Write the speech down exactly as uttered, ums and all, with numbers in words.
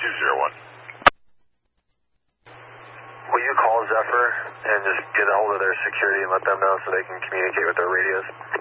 two zero one. Will you call Zephyr and just get a hold of their security and let them know so they can communicate with their radios?